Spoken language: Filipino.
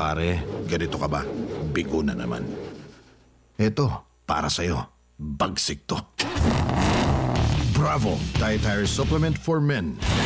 Pare, ganito ka ba? Bigo na naman. Eto, para sa'yo. Bagsik to. Bravo! Dietary Supplement for Men.